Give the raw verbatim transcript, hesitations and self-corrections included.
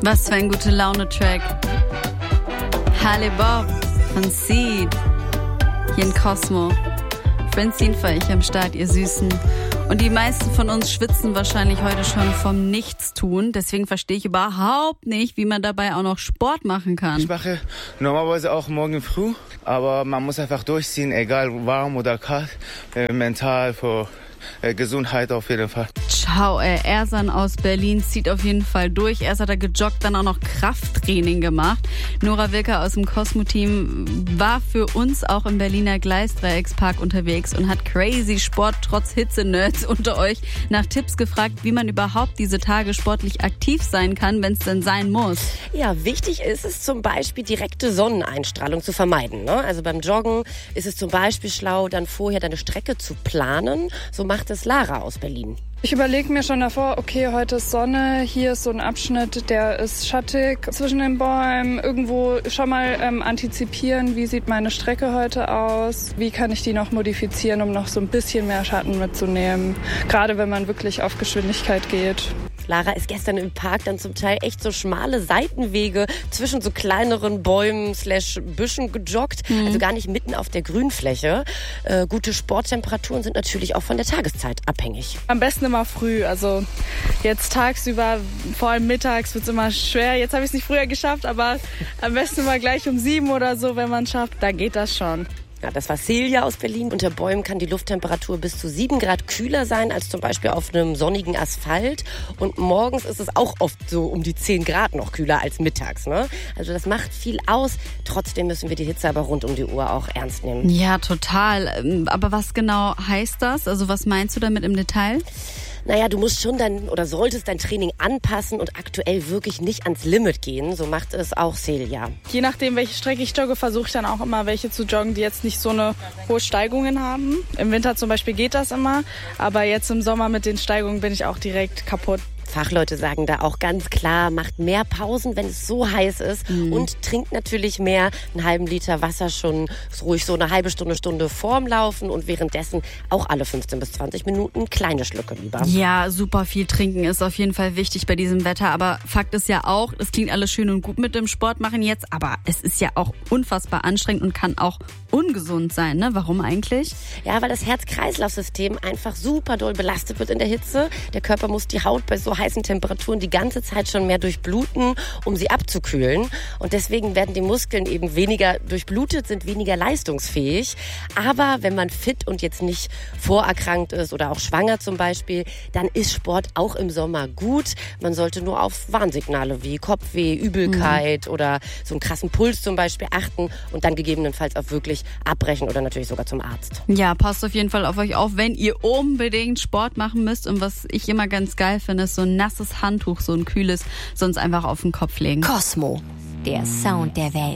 Was für ein gute Laune-Track. Halle Bob von Seed. Hier in Cosmo. Francine für euch am Start, ihr Süßen. Und die meisten von uns schwitzen wahrscheinlich heute schon vom Nichtstun. Deswegen verstehe ich überhaupt nicht, wie man dabei auch noch Sport machen kann. Ich mache normalerweise auch morgen früh, aber man muss einfach durchziehen, egal warm oder kalt, äh, mental für äh, Gesundheit auf jeden Fall. Ciao, ey. Ersan aus Berlin zieht auf jeden Fall durch. Erst hat er gejoggt, dann auch noch Krafttraining gemacht. Nora Wilker aus dem Cosmo-Team war für uns auch im Berliner Gleisdreieckspark unterwegs und hat crazy Sport trotz Hitze-Nerds unter euch nach Tipps gefragt, wie man überhaupt diese Tage sportlich aktiv sein kann, wenn es denn sein muss. Ja, wichtig ist es zum Beispiel, direkte Sonneneinstrahlung zu vermeiden. Ne? Also beim Joggen ist es zum Beispiel schlau, dann vorher deine Strecke zu planen. So macht es Lara aus Berlin. Ich überlege mir schon davor, okay, heute ist Sonne, hier ist so ein Abschnitt, der ist schattig zwischen den Bäumen. Irgendwo schon mal ähm, antizipieren, wie sieht meine Strecke heute aus, wie kann ich die noch modifizieren, um noch so ein bisschen mehr Schatten mitzunehmen, gerade wenn man wirklich auf Geschwindigkeit geht. Lara ist gestern im Park dann zum Teil echt so schmale Seitenwege zwischen so kleineren Bäumen slash Büschen gejoggt, mhm. also gar nicht mitten auf der Grünfläche. Äh, gute Sporttemperaturen sind natürlich auch von der Tageszeit abhängig. Am besten immer früh, also jetzt tagsüber, vor allem mittags wird es immer schwer. Jetzt habe ich es nicht früher geschafft, aber am besten immer gleich um sieben oder so, wenn man es schafft, da geht das schon. Ja, das war Celia aus Berlin. Unter Bäumen kann die Lufttemperatur bis zu sieben Grad kühler sein als zum Beispiel auf einem sonnigen Asphalt. Und morgens ist es auch oft so um die zehn Grad noch kühler als mittags. Ne? Also das macht viel aus. Trotzdem müssen wir die Hitze aber rund um die Uhr auch ernst nehmen. Ja, total. Aber was genau heißt das? Also was meinst du damit im Detail? Naja, du musst schon dein oder solltest dein Training anpassen und aktuell wirklich nicht ans Limit gehen. So macht es auch Celia. Je nachdem, welche Strecke ich jogge, versuche ich dann auch immer welche zu joggen, die jetzt nicht so eine hohe Steigungen haben. Im Winter zum Beispiel geht das immer, aber jetzt im Sommer mit den Steigungen bin ich auch direkt kaputt. Fachleute sagen da auch ganz klar, macht mehr Pausen, wenn es so heiß ist mhm. und trinkt natürlich mehr, einen halben Liter Wasser schon ruhig so eine halbe Stunde, Stunde vorm Laufen und währenddessen auch alle fünfzehn bis zwanzig Minuten kleine Schlücke lieber. Ja, super viel trinken ist auf jeden Fall wichtig bei diesem Wetter, aber Fakt ist ja auch, es klingt alles schön und gut mit dem Sport machen jetzt, aber es ist ja auch unfassbar anstrengend und kann auch ungesund sein, ne? Warum eigentlich? Ja, weil das Herz-Kreislauf-System einfach super doll belastet wird in der Hitze. Der Körper muss die Haut bei so heißen Temperaturen die ganze Zeit schon mehr durchbluten, um sie abzukühlen. Und deswegen werden die Muskeln eben weniger durchblutet, sind weniger leistungsfähig. Aber wenn man fit und jetzt nicht vorerkrankt ist oder auch schwanger zum Beispiel, dann ist Sport auch im Sommer gut. Man sollte nur auf Warnsignale wie Kopfweh, Übelkeit mhm. oder so einen krassen Puls zum Beispiel achten und dann gegebenenfalls auch wirklich abbrechen oder natürlich sogar zum Arzt. Ja, passt auf jeden Fall auf euch auf, wenn ihr unbedingt Sport machen müsst. Und was ich immer ganz geil finde, ist so ein nasses Handtuch, so ein kühles, sonst einfach auf den Kopf legen. Cosmo, der Sound der Welt.